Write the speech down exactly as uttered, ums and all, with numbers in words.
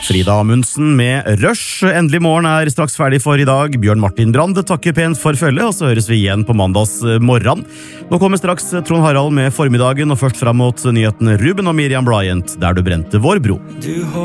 Frida Amundsen med Rush. Endelig morgen er straks ferdig for i dag. Bjørn Martin Brand takker pent for følge, og så høres vi igjen på mandags morgen. Nå kommer straks Trond Harald med formiddagen, og først frem mot nyheten Ruben og Miriam Bryant, der du brente vår bro. Du